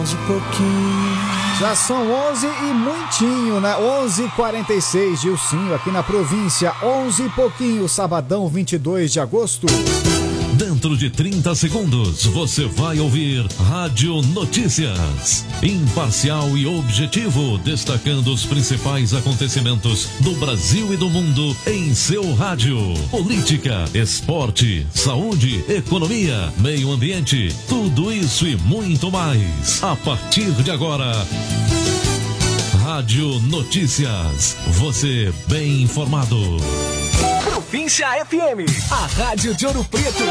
Já são 11 e muitinho, né? 11h46, Gilcinho, aqui na província. 11 e pouquinho, sabadão, 22 de agosto. Dentro de 30 segundos, você vai ouvir Rádio Notícias. Imparcial e objetivo, destacando os principais acontecimentos do Brasil e do mundo em seu rádio. Política, esporte, saúde, economia, meio ambiente, tudo isso e muito mais. A partir de agora, Rádio Notícias. Você bem informado. Província FM, a rádio de Ouro Preto.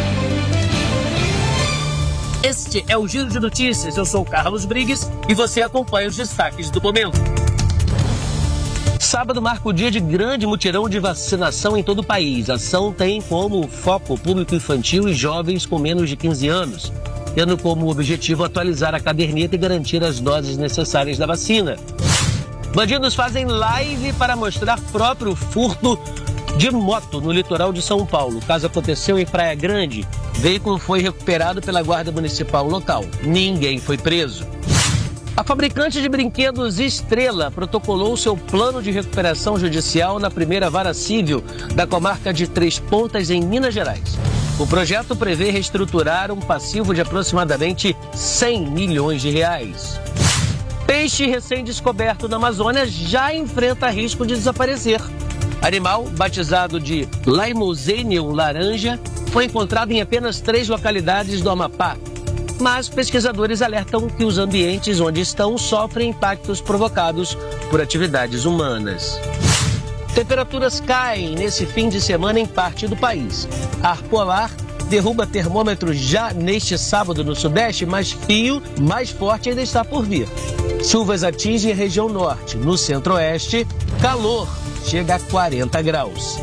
Este é o Giro de Notícias. Eu sou o Carlos Brigues e você acompanha os destaques do momento. Sábado marca o dia de grande mutirão de vacinação em todo o país. A ação tem como foco o público infantil e jovens com menos de 15 anos, tendo como objetivo atualizar a caderneta e garantir as doses necessárias da vacina. Bandidos fazem live para mostrar próprio furto de moto no litoral de São Paulo. O caso aconteceu em Praia Grande. O veículo foi recuperado pela Guarda Municipal local. Ninguém foi preso. A fabricante de brinquedos Estrela protocolou seu plano de recuperação judicial na primeira vara civil da comarca de Três Pontas, em Minas Gerais. O projeto prevê reestruturar um passivo de aproximadamente 100 milhões de reais. Peixe recém-descoberto na Amazônia já enfrenta risco de desaparecer. Animal, batizado de Laimosenium laranja, foi encontrado em apenas 3 localidades do Amapá. Mas pesquisadores alertam que os ambientes onde estão sofrem impactos provocados por atividades humanas. Temperaturas caem nesse fim de semana em parte do país. Ar polar derruba termômetros já neste sábado no Sudeste, mas frio mais forte ainda está por vir. Chuvas atingem a região norte. No Centro-Oeste, calor chega a 40 graus.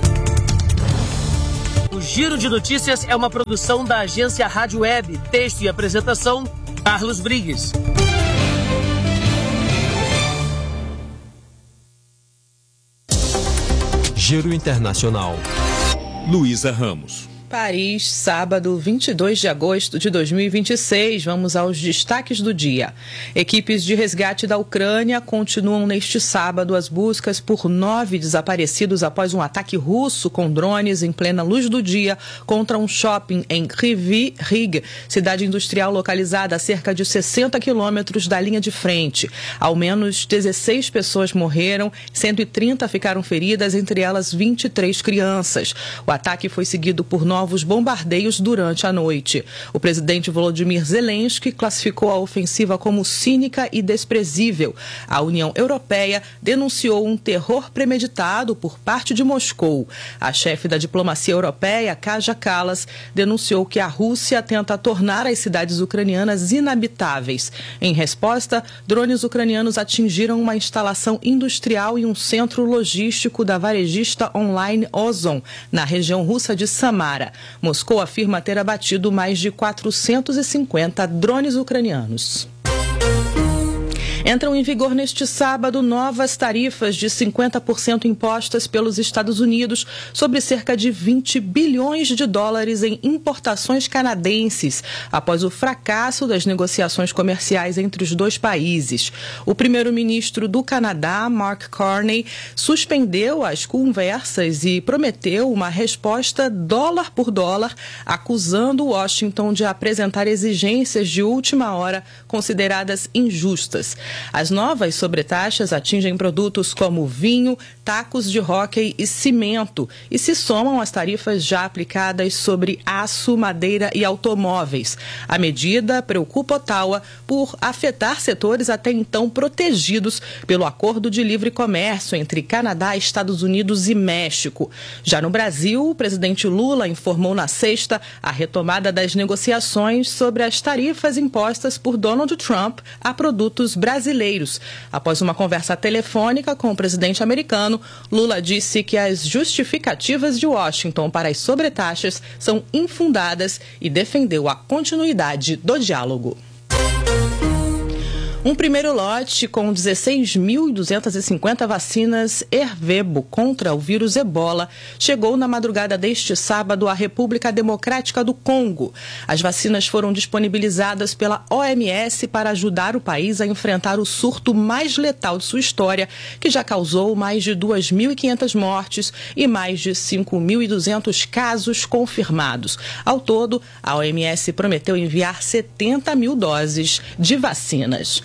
O Giro de Notícias é uma produção da agência Rádio Web. Texto e apresentação, Carlos Brigues. Giro Internacional. Luísa Ramos. Paris, sábado, 22 de agosto de 2026. Vamos aos destaques do dia. Equipes de resgate da Ucrânia continuam neste sábado as buscas por 9 desaparecidos após um ataque russo com drones em plena luz do dia contra um shopping em Kryvyi Rih, cidade industrial localizada a cerca de 60 quilômetros da linha de frente. Ao menos 16 pessoas morreram, 130 ficaram feridas, entre elas 23 crianças. O ataque foi seguido por novos bombardeios durante a noite. O presidente Volodymyr Zelensky classificou a ofensiva como cínica e desprezível. A União Europeia denunciou um terror premeditado por parte de Moscou. A chefe da diplomacia europeia, Kaja Kallas, denunciou que a Rússia tenta tornar as cidades ucranianas inabitáveis. Em resposta, drones ucranianos atingiram uma instalação industrial e um centro logístico da varejista online Ozon, na região russa de Samara. Moscou afirma ter abatido mais de 450 drones ucranianos. Entram em vigor neste sábado novas tarifas de 50% impostas pelos Estados Unidos sobre cerca de 20 bilhões de dólares em importações canadenses, após o fracasso das negociações comerciais entre os dois países. O primeiro-ministro do Canadá, Mark Carney, suspendeu as conversas e prometeu uma resposta dólar por dólar, acusando Washington de apresentar exigências de última hora consideradas injustas. As novas sobretaxas atingem produtos como vinho, tacos de hóquei e cimento e se somam às tarifas já aplicadas sobre aço, madeira e automóveis. A medida preocupa Ottawa por afetar setores até então protegidos pelo Acordo de Livre Comércio entre Canadá, Estados Unidos e México. Já no Brasil, o presidente Lula informou na sexta a retomada das negociações sobre as tarifas impostas por Donald Trump a produtos brasileiros. Após uma conversa telefônica com o presidente americano, Lula disse que as justificativas de Washington para as sobretaxas são infundadas e defendeu a continuidade do diálogo. Um primeiro lote com 16.250 vacinas Ervebo contra o vírus Ebola chegou na madrugada deste sábado à República Democrática do Congo. As vacinas foram disponibilizadas pela OMS para ajudar o país a enfrentar o surto mais letal de sua história, que já causou mais de 2.500 mortes e mais de 5.200 casos confirmados. Ao todo, a OMS prometeu enviar 70 mil doses de vacinas.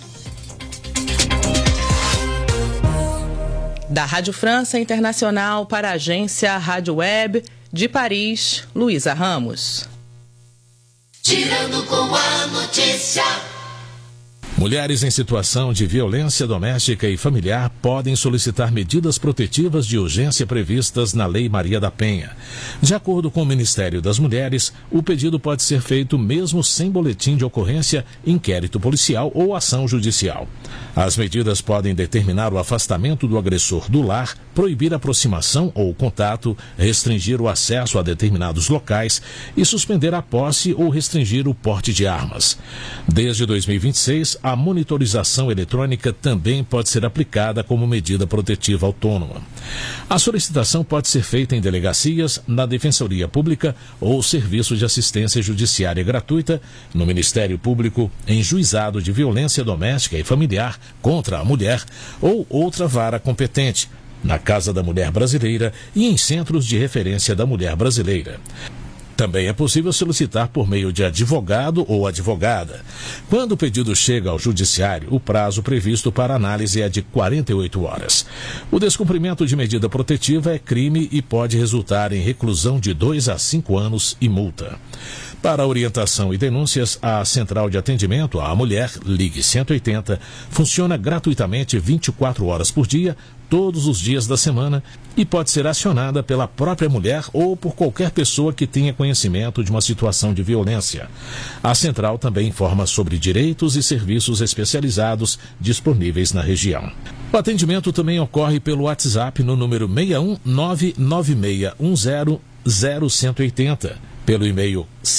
Da Rádio França Internacional para a agência Rádio Web de Paris, Luísa Ramos. Girando com a notícia. Mulheres em situação de violência doméstica e familiar podem solicitar medidas protetivas de urgência previstas na Lei Maria da Penha. De acordo com o Ministério das Mulheres, o pedido pode ser feito mesmo sem boletim de ocorrência, inquérito policial ou ação judicial. As medidas podem determinar o afastamento do agressor do lar, proibir aproximação ou contato, restringir o acesso a determinados locais e suspender a posse ou restringir o porte de armas. Desde 2026, a monitorização eletrônica também pode ser aplicada como medida protetiva autônoma. A solicitação pode ser feita em delegacias, na Defensoria Pública ou Serviço de Assistência Judiciária Gratuita, no Ministério Público, em Juizado de Violência Doméstica e Familiar contra a Mulher ou outra vara competente, na Casa da Mulher Brasileira e em Centros de Referência da Mulher Brasileira. Também é possível solicitar por meio de advogado ou advogada. Quando o pedido chega ao judiciário, o prazo previsto para análise é de 48 horas. O descumprimento de medida protetiva é crime e pode resultar em reclusão de 2 a 5 anos e multa. Para orientação e denúncias, a Central de Atendimento à Mulher, Ligue 180, funciona gratuitamente 24 horas por dia, todos os dias da semana, e pode ser acionada pela própria mulher ou por qualquer pessoa que tenha conhecimento de uma situação de violência. A Central também informa sobre direitos e serviços especializados disponíveis na região. O atendimento também ocorre pelo WhatsApp no número 61 99610 0180, pelo e-mail